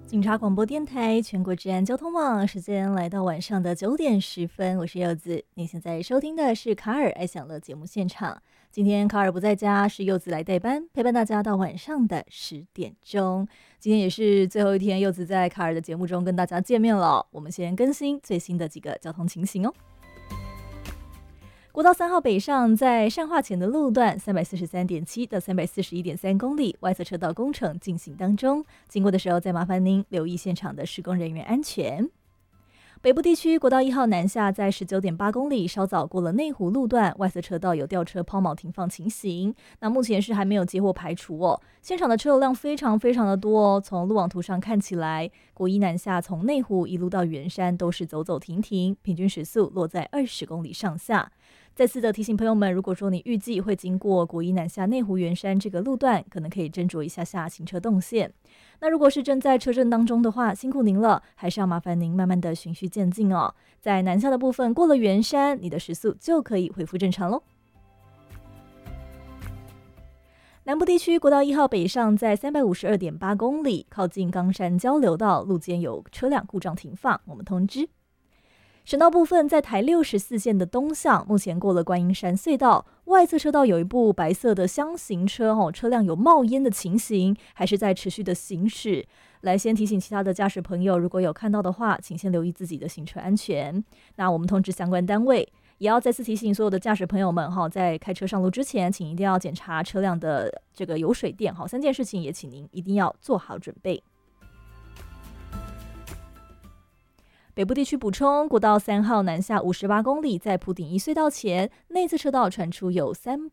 警察广播电台全国治安交通网，时间来到晚上的9点10分，我是柚子。您现在收听的是卡尔爱享乐节目现场。今天卡尔不在家，是柚子来代班，陪伴大家到晚上的10点钟。今天也是最后一天，柚子在卡尔的节目中跟大家见面了。我们先更新最新的几个交通情形哦。国道3号北上，在善化前的路段343.7到341.3公里，外侧车道工程进行当中，经过的时候再麻烦您留意现场的施工人员安全。北部地区国道1号南下，在19.8公里，稍早过了内湖路段，外侧车道有吊车抛锚停放情形。那目前是还没有接获排除哦。现场的车流量非常的多哦。从路网图上看起来，国一南下从内湖一路到圆山都是走走停停，平均时速落在20公里上下。再次的提醒朋友们，如果说你预计会经过国一南下内湖圆山这个路段，可能可以斟酌一下行车动线。那如果是正在车阵当中的话，辛苦您了，还是要麻烦您慢慢的循序渐进哦。在南下的部分过了圆山，你的时速就可以恢复正常咯。南部地区国道1号北上，在352.8公里，靠近冈山交流道，路肩有车辆故障停放，我们通知。省道部分，在台64线的东向，目前过了观音山隧道，外侧车道有一部白色的厢型车，车辆有冒烟的情形，还是在持续的行驶。来先提醒其他的驾驶朋友，如果有看到的话，请先留意自己的行车安全。那我们通知相关单位，也要再次提醒所有的驾驶朋友们，在开车上路之前，请一定要检查车辆的这个油水电，3件事情也请您一定要做好准备。北部地区补充，国道3号南下58公里，在埔顶一隧道前，内侧车道传出有3